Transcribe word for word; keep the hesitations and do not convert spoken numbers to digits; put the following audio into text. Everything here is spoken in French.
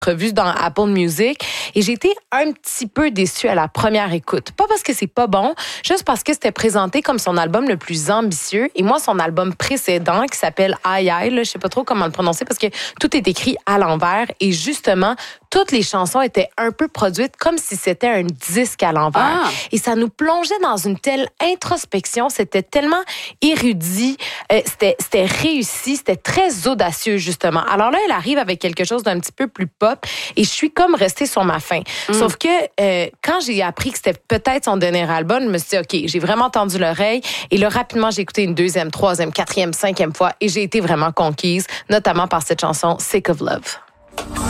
revue dans Apple Music et j'ai été un petit peu déçue à la première écoute. Pas parce que c'est pas bon, juste parce que c'était présenté comme son album le plus ambitieux et moi, son album précédent qui s'appelle Aïe Aïe, là, je sais pas trop comment le prononcer parce que tout est écrit à l'envers et justement, toutes les chansons étaient un peu produites comme si c'était un disque à l'envers. Ah. Et ça nous plongeait dans une telle introspection, c'était tellement érudit, euh, c'était, c'était réussi, c'était très audacieux justement. Alors là, elle arrive avec quelque chose d'un petit peu plus pop et je suis comme restée sur ma faim. Mm. Sauf que euh, quand j'ai appris que c'était peut-être son dernier album, je me suis dit, OK, j'ai vraiment tendu l'oreille et là, rapidement, j'ai écouté une deuxième, troisième, quatrième, cinquième fois et j'ai été vraiment conquise, notamment par cette chanson Sick of Love.